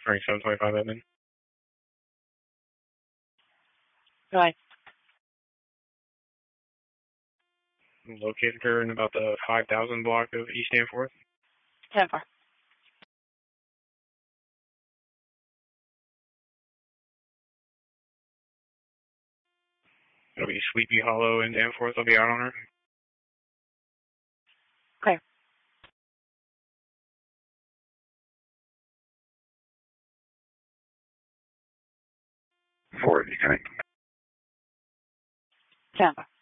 Frank 725 Edmond. Go ahead. Located her in about the 5000 block of East Danforth. 10-4. It'll be Sleepy Hollow in Danforth. I'll be out on her. Okay. Ford, you coming? 10-4.